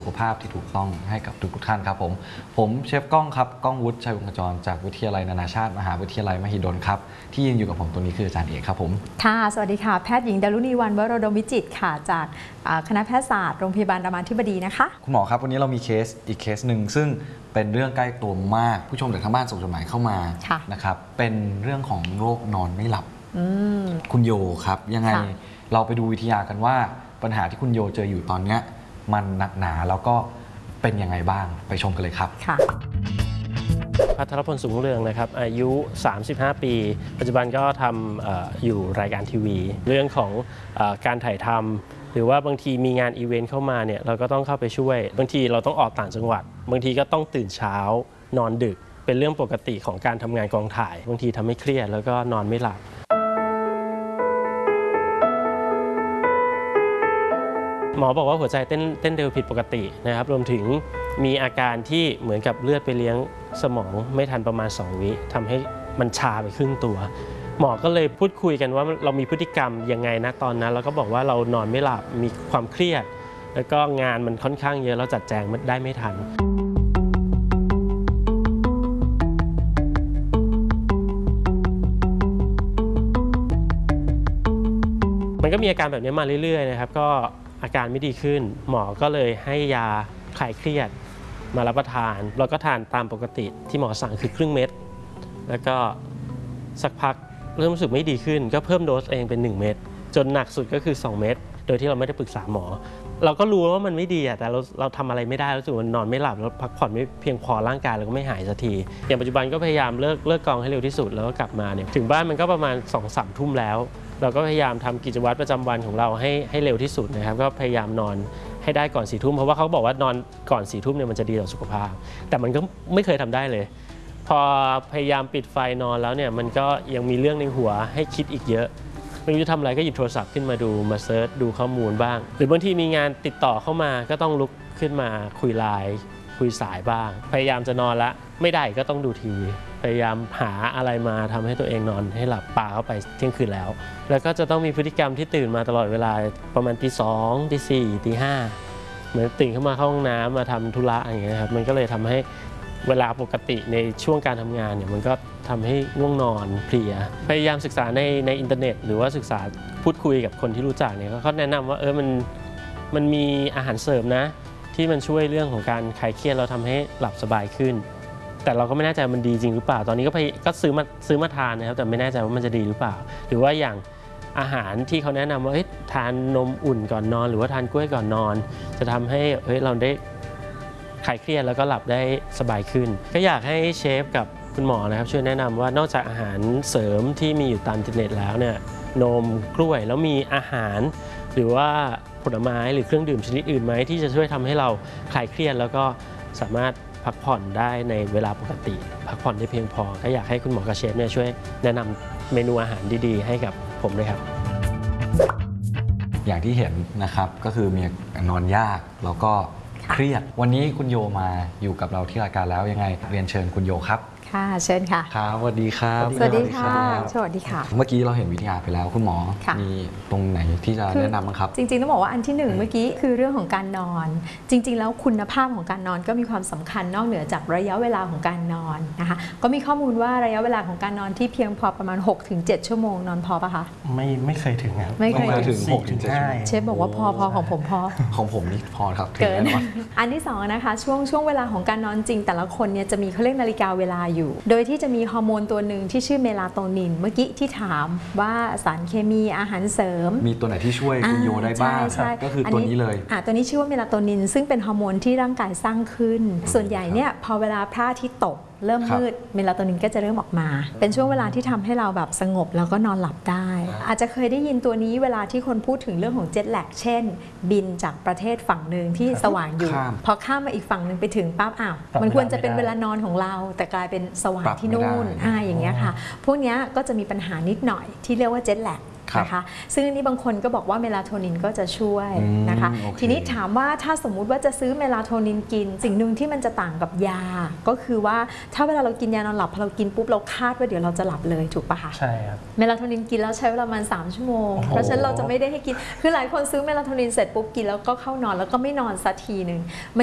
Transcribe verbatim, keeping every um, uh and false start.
สุขภาพที่ถูกต้องให้กับทุกท่านครับผมผมเชฟก้องครับก้องวุฒิชัยวงศ์ขจรจากวิทยาลัยนานาชาติมหาวิทยาลัยมหิดลครับที่ยืนอยู่กับผมตัวนี้คืออาจารย์เอกครับผมค่ะสวัสดีค่ะแพทย์หญิงดารุณีวรรณวโรดมวิจิตรค่ะจากคณะแพทยศาสตร์โรงพยาบาลรามาธิบดีนะคะคุณหมอครับวันนี้เรามีเคสอีกเคสหนึ่งซึ่งเป็นเรื่องใกล้ตัวมากผู้ชมจากทางบ้านส่งจดหมายเข้ามานะครับเป็นเรื่องของโรคนอนไม่หลับคุณโยครับยังไงเราไปดูวิทยากันว่าปัญหาที่คุณโยเจออยู่ตอนนี้มันหนักหนาแล้วก็เป็นยังไงบ้างไปชมกันเลยครับค่ะพัทรพล สูงเรืองนะครับอายุสามสิบห้าปีปัจจุบันก็ทำ อ, อยู่รายการทีวีเรื่องของอการถ่ายทำหรือว่าบางทีมีงานอีเวนต์เข้ามาเนี่ยเราก็ต้องเข้าไปช่วยบางทีเราต้องออกต่างจังหวัดบางทีก็ต้องตื่นเช้านอนดึกเป็นเรื่องปกติของการทำงานกองถ่ายบางทีทำให้เครียดแล้วก็นอนไม่หลับหมอบอกว่าหัวใจเต้นเต้นเร็วผิดปกตินะครับรวมถึงมีอาการที่เหมือนกับเลือดไปเลี้ยงสมองไม่ทันประมาณสองวิทำให้มันชาไปครึ่งตัวหมอก็เลยพูดคุยกันว่าเรามีพฤติกรรมยังไงนะตอนนั้นแล้วก็บอกว่าเรานอนไม่หลับมีความเครียดแล้วก็งานมันค่อนข้างเยอะเราจัดแจงได้ไม่ทันมันก็มีอาการแบบนี้มาเรื่อยๆนะครับก็อาการไม่ดีขึ้นหมอก็เลยให้ยาคลายเครียดมารับประทานเราก็ทานตามปกติที่หมอสั่งคือครึ่งเม็ดแล้วก็สักพักเริ่มรู้สึกไม่ดีขึ้นก็เพิ่มโดสเองเป็นหนึ่งเม็ดจนหนักสุดก็คือสองเม็ดโดยที่เราไม่ได้ปรึกษาหมอเราก็รู้ว่ามันไม่ดีแต่เราเราทำอะไรไม่ได้รู้สึกว่านอนไม่หลับแล้วพักผ่อนไม่เพียงพอร่างกายเราก็ไม่หายสักทีอย่างปัจจุบันก็พยายามเลิกเลิกกองให้เร็วที่สุดแล้วก็กลับมาเนี่ยถึงบ้านมันก็ประมาณ สองถึงสาม ทุ่มแล้วเราก็พยายามทำกิจวัตรประจำวันของเราให้ให้เร็วที่สุดนะครับก็พยายามนอนให้ได้ก่อนสี่ทุ่มเพราะว่าเขาบอกว่านอนก่อนสี่ทุ่มเนี่ยมันจะดีต่อสุขภาพแต่มันก็ไม่เคยทำได้เลยพอพยายามปิดไฟนอนแล้วเนี่ยมันก็ยังมีเรื่องในหัวให้คิดอีกเยอะไม่รู้จะทำอะไรก็หยิบโทรศัพท์ขึ้นมาดูมาเซิร์ชดูข้อมูลบ้างหรือบางทีมีงานติดต่อเข้ามาก็ต้องลุกขึ้นมาคุยไลน์คุยสายบ้างพยายามจะนอนละไม่ได้ก็ต้องดูทีวีพยายามหาอะไรมาทำให้ตัวเองนอนให้หลับปาเข้าไปเที่ยงคืนแล้วแล้วก็จะต้องมีพฤติกรรมที่ตื่นมาตลอดเวลาประมาณตีสองตีสี่ตีห้าเหมือนตื่นขึ้นมาเข้าห้องน้ำมาทำธุระอย่างเงี้ยครับมันก็เลยทำให้เวลาปกติในช่วงการทำงานเนี่ยมันก็ทำให้ง่วงนอนเพลียพยายามศึกษาในในอินเทอร์เน็ตหรือว่าศึกษาพูดคุยกับคนที่รู้จักเนี่ยเขาแนะนำว่าเออมันมันมีอาหารเสริมนะที่มันช่วยเรื่องของการคลายเครียดเราทำให้หลับสบายขึ้นแต่เราก็ไม่แน่ใจมันดีจริงหรือเปล่าตอนนี้ก็ไปก็ซื้อมาซื้อมาทานนะครับแต่ไม่แน่ใจว่ามันจะดีหรือเปล่าหรือว่าอย่างอาหารที่เขาแนะนำว่าทานนมอุ่นก่อนนอนหรือว่าทานกล้วยก่อนนอนจะทำให้เฮ้ยเราได้คลายเครียดแล้วก็หลับได้สบายขึ้นก็อยากให้เชฟกับคุณหมอนะครับช่วยแนะนำว่านอกจากอาหารเสริมที่มีอยู่ตามอินเทอร์เน็ตแล้วเนี่ยนมกล้วยแล้วมีอาหารหรือว่าผลไม้หรือเครื่องดื่มชนิดอื่นไหมที่จะช่วยทำให้เราคลายเครียดแล้วก็สามารถพักผ่อนได้ในเวลาปกติพักผ่อนได้เพียงพอก็อยากให้คุณหมอกับเชฟเนี่ยช่วยแนะนำเมนูอาหารดีๆให้กับผมด้วยครับอย่างที่เห็นนะครับก็คือมีนอนยากแล้วก็เครียดวันนี้คุณโยมาอยู่กับเราที่รายการแล้วยังไงเรียนเชิญคุณโยครับค่ะเชิญค่ะครับสวัสดีครับสวัสดีค่ะสวัสดีค่ะเมื่อกี้เราเห็นวิทยาไปแล้วคุณหมอมีตรงไหนที่จะแนะนำบ้างครับจริงๆต้องบอกว่าอันที่หนึ่งเมื่อกี้คือเรื่องของการนอนจริงๆแล้วคุณภาพของการนอนก็มีความสำคัญนอกเหนือจากระยะเวลาของการนอนนะคะก็มีข้อมูลว่าระยะเวลาของการนอนที่เพียงพอประมาณ หกถึงเจ็ด ชั่วโมงนอนพอปะคะไม่ไม่เคยถึงครับไม่เคยถึง หกถึงเจ็ด ชั่วโมงเชฟบอกว่าพอพอของผมพอของผมนี่พอครับเกินอันที่สองนะคะช่วงช่วงเวลาของการนอนจริงแต่ละคนเนี่ยจะมีเขาเรียกนาฬิกาเวลาอยู่โดยที่จะมีฮอร์โมนตัวหนึ่งที่ชื่อเมลาโทนินเมื่อกี้ที่ถามว่าสารเคมีอาหารเสริมมีตัวไหนที่ช่วยคุณโยได้บ้างก็คือตัวนี้เลยอ่าตัวนี้ชื่อว่าเมลาโทนินซึ่งเป็นฮอร์โมนที่ร่างกายสร้างขึ้นส่วนใหญ่เนี่ยพอเวลาพระอาทิตย์ตกเริ่มมืดเมลาโทนินก็จะเริ่มออกมาเป็นช่วงเวลาที่ทำให้เราแบบสงบแล้วก็นอนหลับได้อาจจะเคยได้ยินตัวนี้เวลาที่คนพูดถึงเรื่องของเจ็ตแลกเช่นบินจากประเทศฝั่งหนึ่งที่สว่างอยู่พอข้ามมาอีกฝั่งหนึ่งไปถึงปั๊บอ้าวมันควรจะเป็นเวลานอนของเราแต่กลายเป็นสว่างที่นู่นอ่าอย่างเงี้ยค่ะพวกนี้ก็จะมีปัญหานิดหน่อยที่เรียกว่าเจ็ตแลกนะคะซึ่งอันนี้บางคนก็บอกว่าเมลาโทนินก็จะช่วยนะคะโอเคทีนี้ถามว่าถ้าสมมุติว่าจะซื้อเมลาโทนินกินสิ่งหนึ่งที่มันจะต่างกับยาก็คือว่าถ้าเวลาเรากินยานอนหลับพอเรากินปุ๊บเราคาดว่าเดี๋ยวเราจะหลับเลยถูกปะคะใช่ครับเมลาโทนินกินแล้วใช้เวลาประมาณสามชั่วโมงโอ้โหเพราะฉะนั้นเราจะไม่ได้ให้กินคือหลายคนซื้อเมลาโทนินเสร็จปุ๊บกินแล้วก็เข้านอนแล้วก็ไม่นอนสักทีหนึ่ง